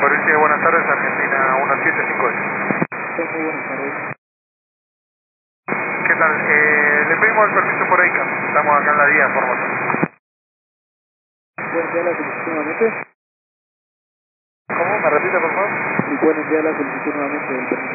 Mauricio, buenas tardes, Argentina 1758. Muy buenas tardes. ¿Qué tal? Le pedimos el permiso por ICA. Estamos acá en la vía de Formosa. ¿Pueden enviar la solicitud nuevamente? ¿Cómo? ¿Me repite, por favor? ¿Y pueden enviar la solicitud nuevamente del permiso?